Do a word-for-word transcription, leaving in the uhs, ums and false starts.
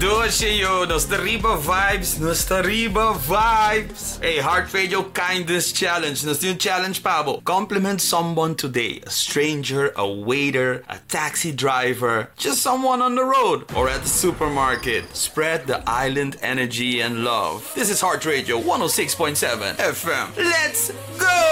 Doce yo, Nostariba vibes, Nostariba vibes. Hey, Heart Radio Kindness Challenge. Nos yung challenge pa bo. Compliment someone today. A stranger, a waiter, a taxi driver, just someone on the road or at the supermarket. Spread the island energy and love. This is Heart Radio one oh six point seven F M. Let's go!